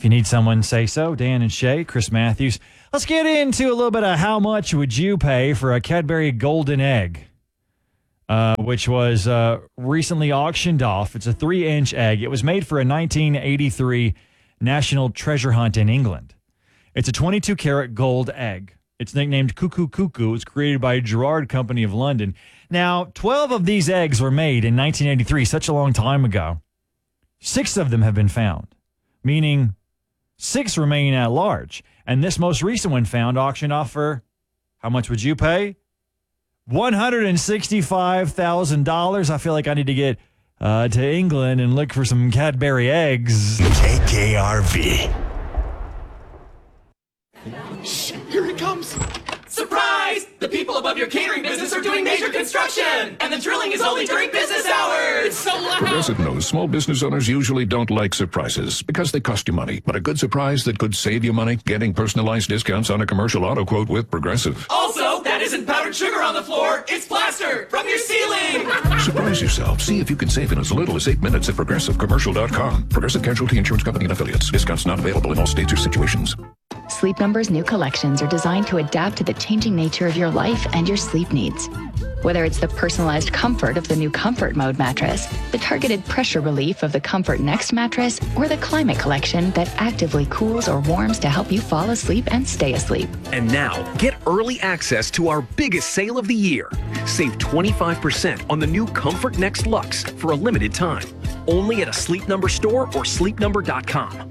you need someone, say so. Dan and Shay, Chris Matthews. Let's get into a little bit of how much would you pay for a Cadbury Golden Egg, which was recently auctioned off. It's a 3-inch egg. It was made for a 1983 National Treasure Hunt in England. It's a 22-karat gold egg. It's nicknamed Cuckoo Cuckoo. It's created by Gerard Company of London. Now, 12 of these eggs were made in 1983, such a long time ago. 6 of them have been found, meaning 6 remain at large. And this most recent one found auctioned off for, how much would you pay? $165,000. I feel like I need to get to England and look for some Cadbury eggs. KKRV. Shh, here it comes. Surprise! The people above your catering business are doing major construction, and the drilling is only during business hours. It's so loud. Progressive knows small business owners usually don't like surprises because they cost you money. But a good surprise that could save you money, getting personalized discounts on a commercial auto quote with Progressive. Also, that isn't powdered sugar on the floor. It's plaster from your ceiling. Surprise yourself. See if you can save in as little as 8 minutes at progressivecommercial.com. Progressive Casualty Insurance Company and Affiliates. Discounts not available in all states or situations. Sleep Number's new collections are designed to adapt to the changing nature of your life and your sleep needs. Whether it's the personalized comfort of the new Comfort Mode mattress, the targeted pressure relief of the Comfort Next mattress, or the Climate Collection that actively cools or warms to help you fall asleep and stay asleep. And now, get early access to our biggest sale of the year. Save 25% on the new Comfort Next Luxe for a limited time. Only at a Sleep Number store or sleepnumber.com.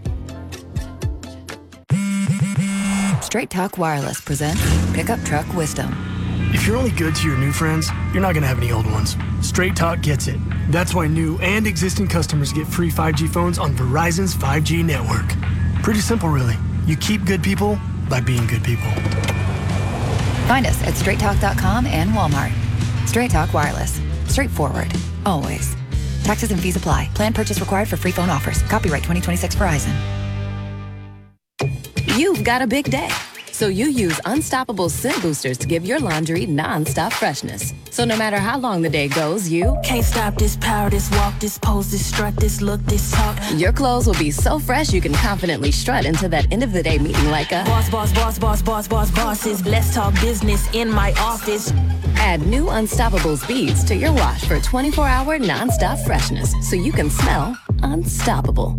Straight Talk Wireless presents Pickup Truck Wisdom. If you're only good to your new friends, you're not going to have any old ones. Straight Talk gets it. That's why new and existing customers get free 5G phones on Verizon's 5G network. Pretty simple, really. You keep good people by being good people. Find us at straighttalk.com and Walmart. Straight Talk Wireless. Straightforward. Always. Taxes and fees apply. Plan purchase required for free phone offers. Copyright 2026 Verizon. You've got a big day, so you use Unstoppable Scent Boosters to give your laundry non-stop freshness. So no matter how long the day goes, you can't stop this power, this walk, this pose, this strut, this look, this talk. Your clothes will be so fresh you can confidently strut into that end of the day meeting like a bosses. Let's talk business in my office. Add new Unstoppables beads to your wash for 24-hour non-stop freshness so you can smell unstoppable.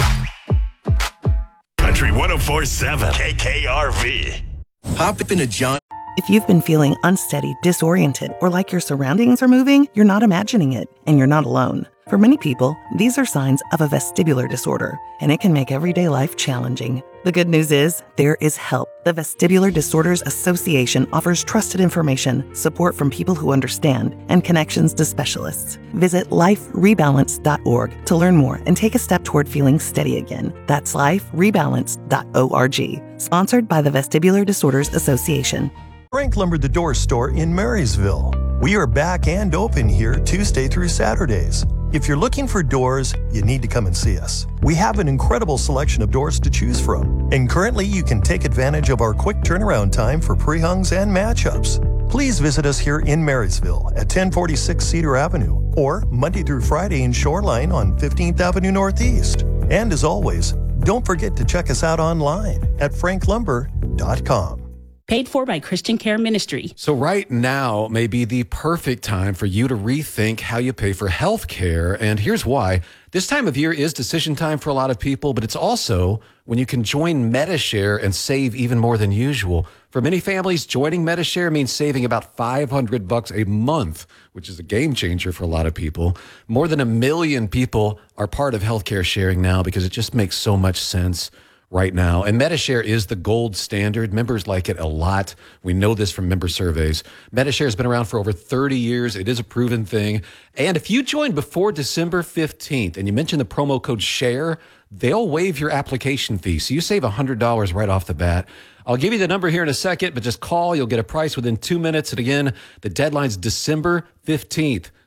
Country 104.7 KKRV. Hop into John. If you've been feeling unsteady, disoriented, or like your surroundings are moving, you're not imagining it, and you're not alone. For many people, these are signs of a vestibular disorder, and it can make everyday life challenging. The good news is, there is help. The Vestibular Disorders Association offers trusted information, support from people who understand, and connections to specialists. Visit liferebalance.org to learn more and take a step toward feeling steady again. That's liferebalance.org. Sponsored by the Vestibular Disorders Association. Frank Lumber the Door Store in Marysville. We are back and open here Tuesday through Saturdays. If you're looking for doors, you need to come and see us. We have an incredible selection of doors to choose from, and currently you can take advantage of our quick turnaround time for pre-hungs and matchups. Please visit us here in Marysville at 1046 Cedar Avenue, or Monday through Friday in Shoreline on 15th Avenue Northeast. And as always, don't forget to check us out online at franklumber.com. Paid for by Christian Care Ministry. So right now may be the perfect time for you to rethink how you pay for health care. And here's why. This time of year is decision time for a lot of people, but it's also when you can join Medi-Share and save even more than usual. For many families, joining Medi-Share means saving about $500 a month, which is a game changer for a lot of people. More than 1 million people are part of healthcare sharing now because it just makes so much sense right now. And Medi-Share is the gold standard. Members like it a lot. We know this from member surveys. Medi-Share has been around for over 30 years. It is a proven thing. And if you join before December 15th and you mention the promo code SHARE, they'll waive your application fee. So you save $100 right off the bat. I'll give you the number here in a second, but just call. You'll get a price within 2 minutes. And again, the deadline's December 15th.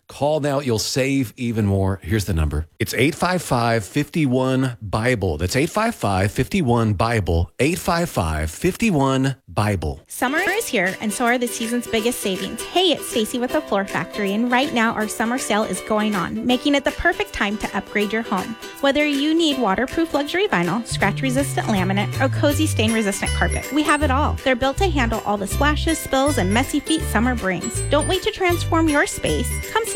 Call now. You'll save even more. Here's the number. It's 855-51-BIBLE. That's 855-51-BIBLE. 855-51-BIBLE. Summer is here, and so are the season's biggest savings. Hey, it's Stacy with the Floor Factory, and right now our summer sale is going on, making it the perfect time to upgrade your home. Whether you need waterproof luxury vinyl, scratch-resistant laminate, or cozy stain-resistant carpet, we have it all. They're built to handle all the splashes, spills, and messy feet summer brings. Don't wait to transform your space. Come see